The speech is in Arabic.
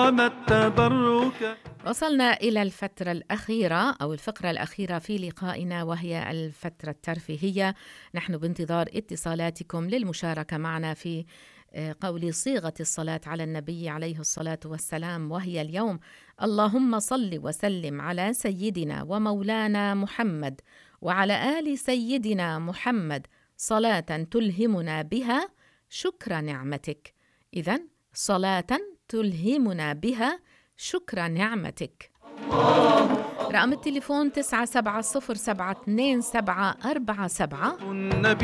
أقام التبرك. وصلنا إلى الفترة الأخيرة أو الفقرة الأخيرة في لقائنا، وهي الفترة الترفيهية. نحن بانتظار اتصالاتكم للمشاركة معنا في قول صيغة الصلاة على النبي عليه الصلاة والسلام، وهي اليوم: اللهم صل وسلم على سيدنا ومولانا محمد وعلى آل سيدنا محمد صلاة تلهمنا بها شكر نعمتك. إذن صلاة تلهمنا بها شكر نعمتك. رقم التليفون 97072747. النبي